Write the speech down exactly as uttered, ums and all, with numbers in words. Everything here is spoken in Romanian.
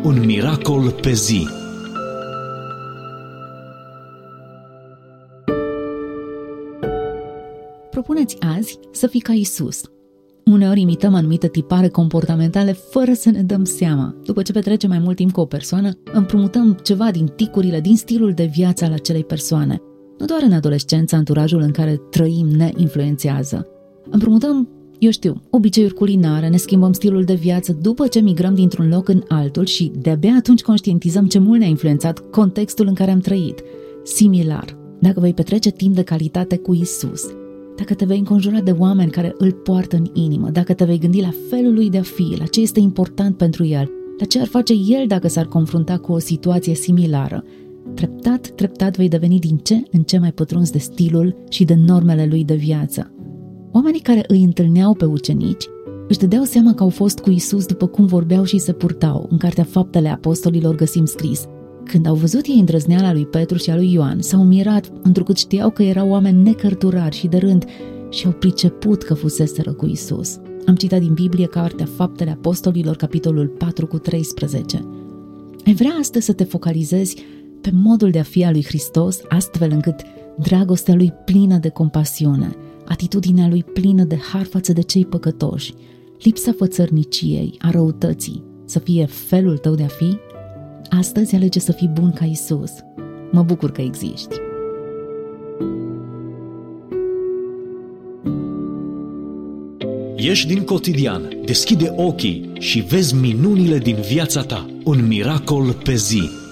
Un miracol pe zi. Propuneți azi să fii ca Iisus. Uneori imităm anumite tipare comportamentale fără să ne dăm seama. După ce petrecem mai mult timp cu o persoană, împrumutăm ceva din ticurile, din stilul de viață al acelei persoane. Nu doar în adolescență, anturajul în care trăim ne influențează. Împrumutăm, eu știu, obiceiuri culinare, ne schimbăm stilul de viață după ce migrăm dintr-un loc în altul și de-abia atunci conștientizăm ce mult ne-a influențat contextul în care am trăit. Similar, dacă vei petrece timp de calitate cu Iisus, dacă te vei înconjura de oameni care îl poartă în inimă, dacă te vei gândi la felul lui de a fi, la ce este important pentru el, la ce ar face el dacă s-ar confrunta cu o situație similară, treptat, treptat vei deveni din ce în ce mai pătruns de stilul și de normele lui de viață. Oamenii care îi întâlneau pe ucenici își dădeau seama că au fost cu Iisus după cum vorbeau și se purtau. În Cartea Faptele Apostolilor găsim scris: când au văzut ei îndrăzneala lui Petru și a lui Ioan, s-au mirat, întrucât știau că erau oameni necărturari și de rând și au priceput că fuseseră cu Iisus. Am citat din Biblie Cartea Faptele Apostolilor, capitolul patru cu treisprezece. Ai vrea astăzi să te focalizezi pe modul de a fi al lui Hristos, astfel încât dragostea lui plină de compasiune, atitudinea lui plină de har față de cei păcătoși, lipsa fățărniciei, a răutății, să fie felul tău de a fi? Astăzi alege să fii bun ca Iisus. Mă bucur că existi. Ieși din cotidian, deschide ochii și vezi minunile din viața ta. Un miracol pe zi.